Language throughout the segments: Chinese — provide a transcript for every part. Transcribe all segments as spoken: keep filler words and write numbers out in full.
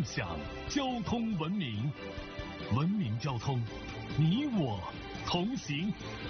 享交通文明，文明交通，你我同行。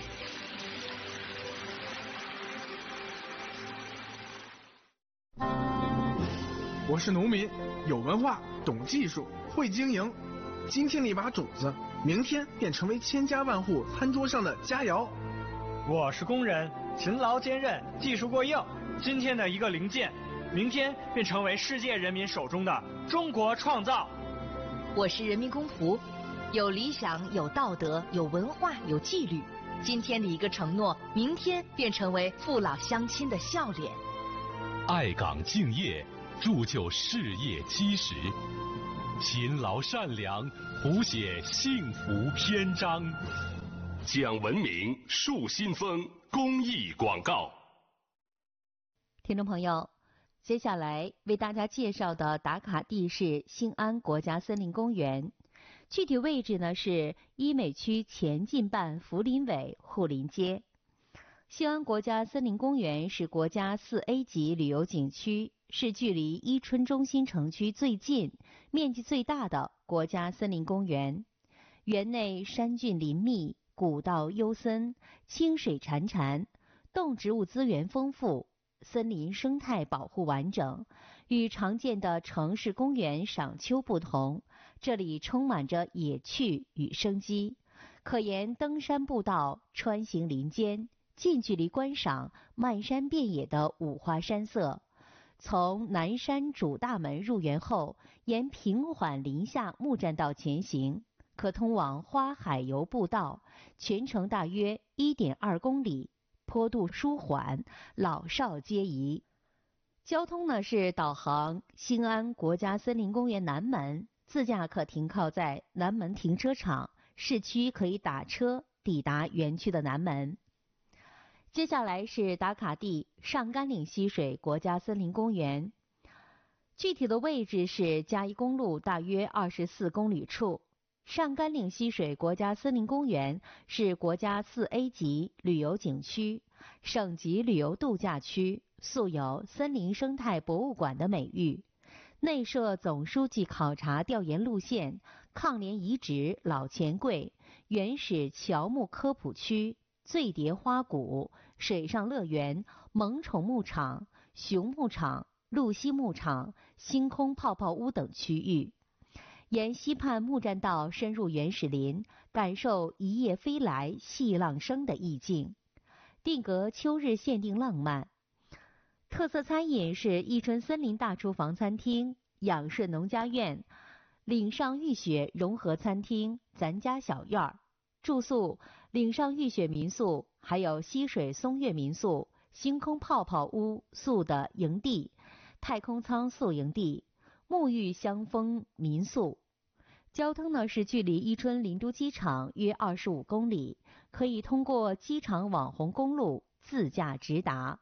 我是农民，有文化，懂技术，会经营。今天的一把种子，明天便成为千家万户餐桌上的佳肴。 我是工人，勤劳坚韧，技术过硬。今天的一个零件，明天便成为世界人民手中的中国创造。 我是人民公仆，有理想，有道德，有文化，有纪律。今天的一个承诺，明天便成为父老乡亲的笑脸。 爱岗敬业，铸就事业基石；勤劳善良，谱写幸福篇章。讲文明，树新风公益广告。 听众朋友，接下来为大家介绍的打卡地是兴安国家森林公园，具体位置呢是医美区前进办福林委护林街。兴安国家森林公园是国家 四 A 级旅游景区，是距离伊春中心城区最近、面积最大的国家森林公园。园内山峻林密，古道幽森，清水潺潺，动植物资源丰富，森林生态保护完整。与常见的城市公园赏秋不同，这里充满着野趣与生机，可沿登山步道穿行林间，近距离观赏漫山遍野的五花山色。从南山主大门入园后，沿平缓林下木栈道前行，可通往花海游步道，全程大约 一点二公里，坡度舒缓，老少皆宜。交通呢是导航兴安国家森林公园南门，自驾可停靠在南门停车场，市区可以打车抵达园区的南门。接下来是打卡地上甘岭溪水国家森林公园，具体的位置是嘉义公路大约二十四公里处。上甘岭溪水国家森林公园是国家 四 A 级旅游景区、省级旅游度假区，素有森林生态博物馆的美誉。内设总书记考察调研路线、抗联遗址老钱柜、原始乔木科普区、醉蝶花谷、水上乐园、萌宠牧场、熊牧场、露西牧场、星空泡泡屋等区域。沿西畔木栈道深入原始林，感受一夜飞来细浪声的意境，定格秋日限定浪漫。特色餐饮是伊春森林大厨房餐厅、养顺农家院、岭上浴雪融合餐厅、咱家小院儿。住宿岭上浴雪民宿，还有溪水松月民宿、星空泡泡屋宿的营地、太空舱宿营地、沐浴香风民宿。交通呢是距离伊春林都机场约二十五公里，可以通过机场网红公路自驾直达。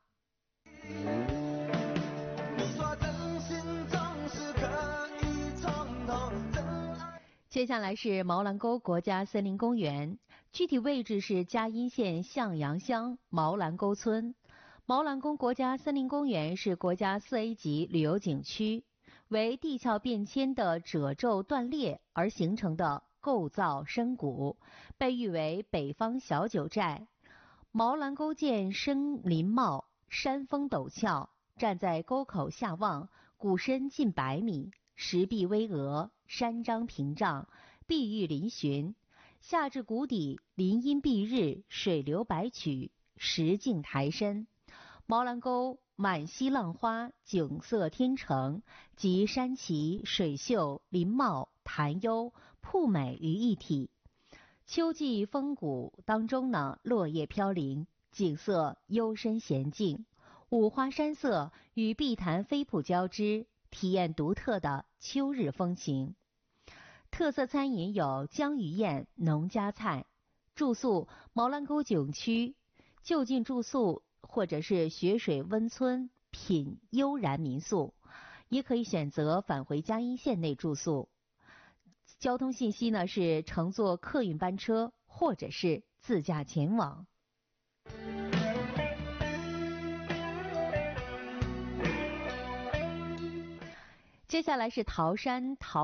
接下来是毛兰沟国家森林公园，具体位置是嘉阴县向阳乡毛兰沟村。毛兰沟国家森林公园是国家 四 A 级旅游景区，为地壳变迁的褶皱断裂而形成的构造深谷，被誉为北方小九寨。毛兰沟涧深林茂，山峰陡峭，站在沟口下望，谷深近百米，石壁巍峨，山张屏障，碧玉嶙峋。下至谷底，林荫蔽日，水流百曲，石径台深。毛兰沟满溪浪花，景色天成，集山奇、水秀、林茂、潭幽、瀑美于一体。秋季风谷当中呢，落叶飘零，景色幽深娴静，五花山色与碧潭飞瀑交织，体验独特的秋日风情。特色餐饮有江鱼宴、农家菜。住宿毛兰沟景区就近住宿，或者是雪水温村品悠然民宿，也可以选择返回嘉阴县内住宿。交通信息呢是乘坐客运班车或者是自驾前往。接下来是桃山桃